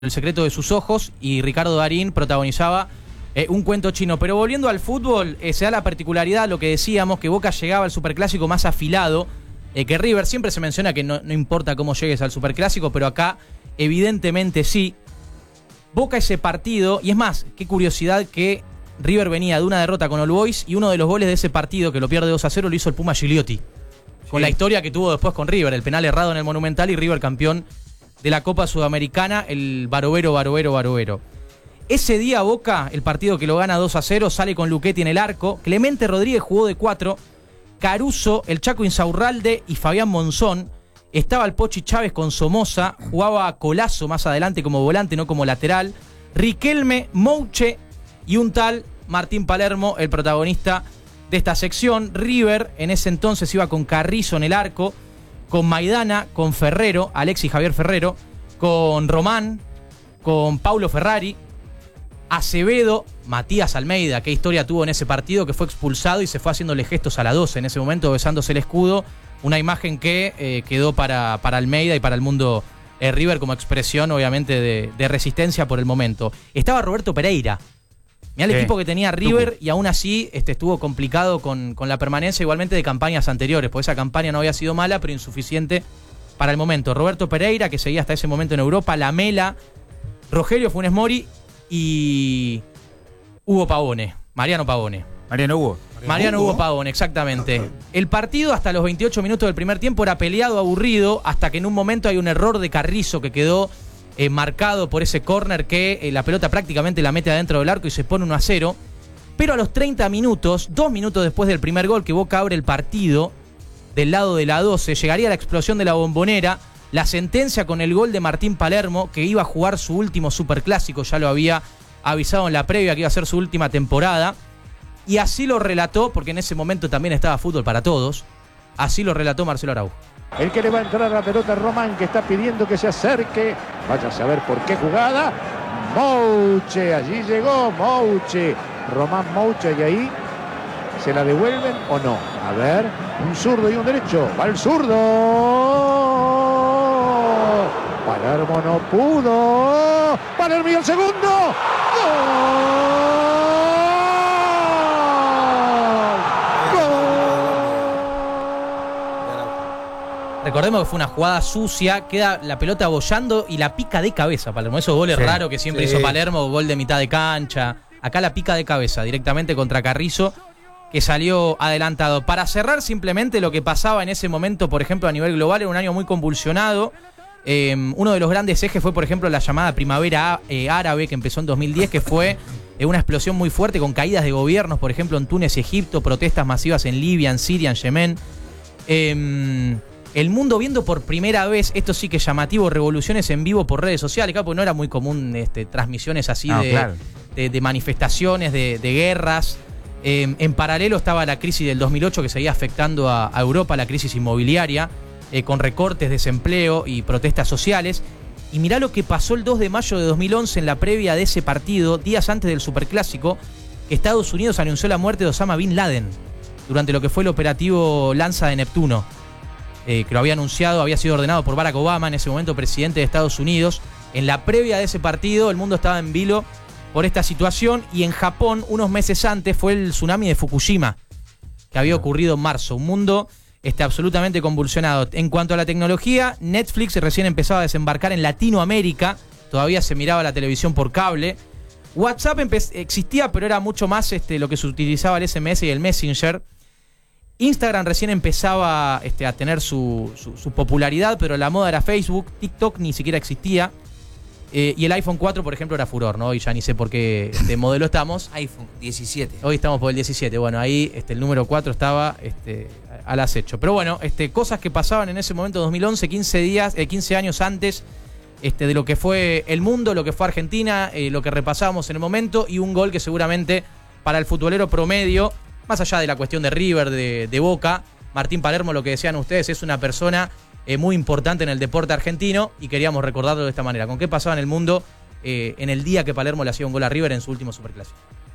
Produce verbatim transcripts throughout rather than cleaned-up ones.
El secreto de sus ojos, y Ricardo Darín protagonizaba eh, un cuento chino. Pero volviendo al fútbol, eh, se da la particularidad, lo que decíamos, que Boca llegaba al Superclásico más afilado eh, que River. Siempre se menciona que no, no importa cómo llegues al Superclásico, pero acá evidentemente sí. Boca ese partido, y es más, qué curiosidad que River venía de una derrota con All Boys, y uno de los goles de ese partido, que lo pierde dos a cero, lo hizo el Puma Gigliotti. Sí. Con la historia que tuvo después con River, el penal errado en el Monumental y River campeón de la Copa Sudamericana, el Barovero, Barovero, Barovero. Ese día Boca, el partido que lo gana dos a cero, sale con Luchetti en el arco, Clemente Rodríguez jugó de cuatro, Caruso, el Chaco Insaurralde y Fabián Monzón, estaba el Pochi Chávez con Somoza, jugaba Colazo más adelante como volante, no como lateral, Riquelme, Mouche y un tal Martín Palermo, el protagonista de esta sección. River en ese entonces iba con Carrizo en el arco, con Maidana, con Ferrero, Alexis Javier Ferrero, con Román, con Paulo Ferrari, Acevedo, Matías Almeida. Qué historia tuvo en ese partido, que fue expulsado y se fue haciéndole gestos a la doce en ese momento, besándose el escudo. Una imagen que eh, quedó para, para Almeida y para el mundo eh, River como expresión, obviamente, de, de resistencia por el momento. Estaba Roberto Pereira. Mirá el sí. equipo que tenía River, y aún así este, estuvo complicado con, con la permanencia igualmente de campañas anteriores, porque esa campaña no había sido mala, pero insuficiente para el momento. Roberto Pereira, que seguía hasta ese momento en Europa, Lamela, Rogelio Funes Mori y Hugo Pavone, Mariano Pavone. Mariano Hugo. Mariano Hugo, Hugo Pavone, exactamente. El partido hasta los veintiocho minutos del primer tiempo era peleado, aburrido, hasta que en un momento hay un error de Carrizo que quedó Eh, marcado por ese córner que eh, la pelota prácticamente la mete adentro del arco y se pone uno a cero. Pero a los treinta minutos, dos minutos después del primer gol, que Boca abre el partido del lado de la doce, llegaría la explosión de la Bombonera, la sentencia con el gol de Martín Palermo, que iba a jugar su último Superclásico, ya lo había avisado en la previa que iba a ser su última temporada, y así lo relató, porque en ese momento también estaba Fútbol para Todos, así lo relató Marcelo Araujo. El que le va a entrar a la pelota es Román, que está pidiendo que se acerque. Vaya a saber por qué jugada. Mouche, allí llegó Mouche. Román Mouche, y ahí ¿se la devuelven o no? A ver, un zurdo y un derecho. Va el zurdo. Palermo no pudo. Palermo y el segundo. ¡Gol! Recordemos que fue una jugada sucia, queda la pelota bollando y la pica de cabeza Palermo. Esos goles sí, raros que siempre sí. hizo Palermo, gol de mitad de cancha. Acá la pica de cabeza, directamente contra Carrizo, que salió adelantado. Para cerrar simplemente lo que pasaba en ese momento, por ejemplo, a nivel global, era un año muy convulsionado. Eh, uno de los grandes ejes fue, por ejemplo, la llamada Primavera eh, Árabe, que empezó en dos mil diez, que fue eh, una explosión muy fuerte con caídas de gobiernos, por ejemplo, en Túnez y Egipto, protestas masivas en Libia, en Siria, en Yemen. Eh, El mundo viendo por primera vez, esto sí que es llamativo, revoluciones en vivo por redes sociales, claro, porque no era muy común este, transmisiones así no, de, claro. de, de manifestaciones, de, de guerras. Eh, en paralelo estaba la crisis del dos mil ocho que seguía afectando a, a Europa, la crisis inmobiliaria, eh, con recortes, desempleo y protestas sociales. Y mirá lo que pasó el dos de mayo de dos mil once en la previa de ese partido, días antes del Superclásico, que Estados Unidos anunció la muerte de Osama Bin Laden durante lo que fue el operativo Lanza de Neptuno. Eh, que lo había anunciado, había sido ordenado por Barack Obama, en ese momento presidente de Estados Unidos. En la previa de ese partido, el mundo estaba en vilo por esta situación, y en Japón, unos meses antes, fue el tsunami de Fukushima, que había ocurrido en marzo. Un mundo este, absolutamente convulsionado. En cuanto a la tecnología, Netflix recién empezaba a desembarcar en Latinoamérica, todavía se miraba la televisión por cable. WhatsApp existía, pero era mucho más este, lo que se utilizaba el S M S y el Messenger. Instagram recién empezaba este, a tener su, su, su popularidad, pero la moda era Facebook. TikTok ni siquiera existía. Eh, y el iPhone cuatro, por ejemplo, era furor, ¿no? Y ya ni sé por qué este modelo estamos. iPhone diecisiete. Hoy estamos por el diecisiete. Bueno, ahí este, el número cuatro estaba este, al acecho. Pero bueno, este, cosas que pasaban en ese momento, dos mil once, quince días, eh, quince años antes este, de lo que fue el mundo, lo que fue Argentina, eh, lo que repasábamos en el momento, y un gol que seguramente para el futbolero promedio, más allá de la cuestión de River, de, de Boca, Martín Palermo, lo que decían ustedes, es una persona eh, muy importante en el deporte argentino, y queríamos recordarlo de esta manera. ¿Con qué pasaba en el mundo eh, en el día que Palermo le hacía un gol a River en su último Superclásico?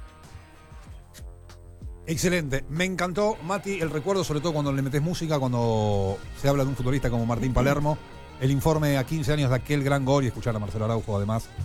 Excelente, me encantó, Mati, el recuerdo, sobre todo cuando le metes música, cuando se habla de un futbolista como Martín Palermo. el informe a quince años de aquel gran gol y escuchar a Marcelo Araujo además